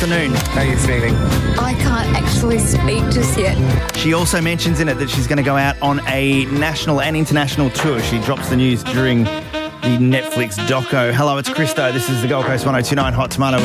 afternoon. How are you feeling? I can't actually speak just yet. She also mentions in it that she's going to go out on a national and international tour. She drops the news during the Netflix doco. Hello, it's Christo. This is the Gold Coast 102.9 Hot Tomato.